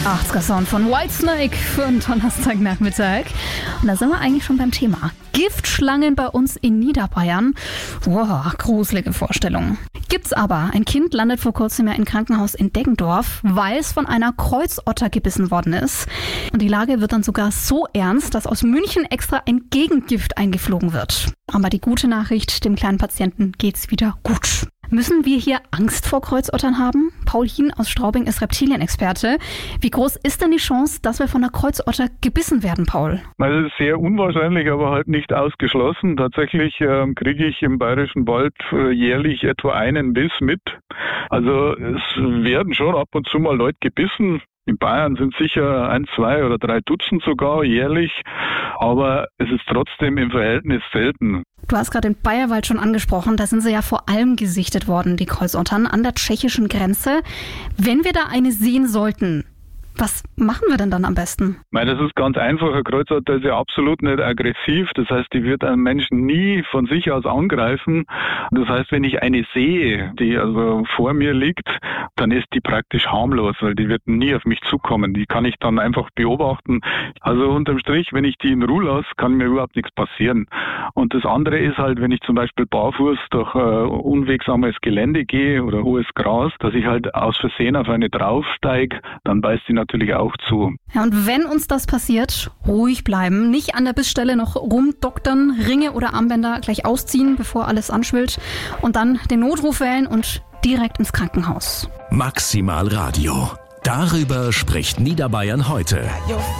80er-Sound von Whitesnake für einen Donnerstagnachmittag. Und da sind wir eigentlich schon beim Thema. Giftschlangen bei uns in Niederbayern. Wow, gruselige Vorstellung. Gibt's aber. Ein Kind landet vor kurzem ja im Krankenhaus in Deggendorf, weil es von einer Kreuzotter gebissen worden ist. Und die Lage wird dann sogar so ernst, dass aus München extra ein Gegengift eingeflogen wird. Aber die gute Nachricht, dem kleinen Patienten geht's wieder gut. Müssen wir hier Angst vor Kreuzottern haben? Paul Hien aus Straubing ist Reptilienexperte. Wie groß ist denn die Chance, dass wir von einer Kreuzotter gebissen werden, Paul? Das ist sehr unwahrscheinlich, aber halt nicht ausgeschlossen. Tatsächlich kriege ich im Bayerischen Wald jährlich etwa einen Biss mit. Also es werden schon ab und zu mal Leute gebissen. In Bayern sind sicher 1, 2 oder 3 Dutzend sogar jährlich, aber es ist trotzdem im Verhältnis selten. Du hast gerade den Bayerwald schon angesprochen, da sind sie ja vor allem gesichtet worden, die Kreuzottern, an der tschechischen Grenze. Wenn wir da eine sehen sollten, was machen wir denn dann am besten? Das ist ganz einfach. Eine Kreuzotter ist ja absolut nicht aggressiv. Das heißt, die wird einen Menschen nie von sich aus angreifen. Das heißt, wenn ich eine sehe, die also vor mir liegt, dann ist die praktisch harmlos, weil die wird nie auf mich zukommen. Die kann ich dann einfach beobachten. Also unterm Strich, wenn ich die in Ruhe lasse, kann mir überhaupt nichts passieren. Und das andere ist halt, wenn ich zum Beispiel barfuß durch unwegsames Gelände gehe oder hohes Gras, dass ich halt aus Versehen auf eine draufsteige, dann beißt die natürlich auch zu. Ja, und wenn uns das passiert, ruhig bleiben, nicht an der Bissstelle noch rumdoktern, Ringe oder Armbänder gleich ausziehen, bevor alles anschwillt und dann den Notruf wählen und direkt ins Krankenhaus. Maximal Radio. Darüber spricht Niederbayern heute.